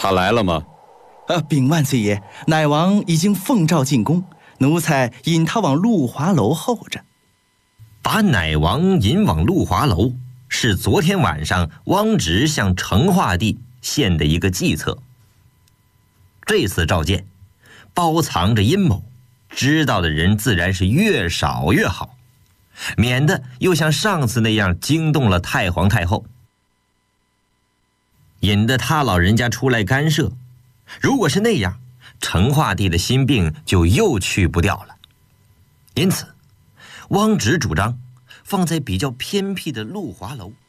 他来了吗？ 禀万岁爷，乃王已经奉诏进宫，奴才引他往露华楼候着。 把乃王引往露华楼，是昨天晚上汪直向成化帝献的一个计策。这次召见，包藏着阴谋，知道的人自然是越少越好，免得又像上次那样惊动了太皇太后，引得他老人家出来干涉。如果是那样，成化帝的心病就又去不掉了。因此汪直主张放在比较偏僻的露华楼。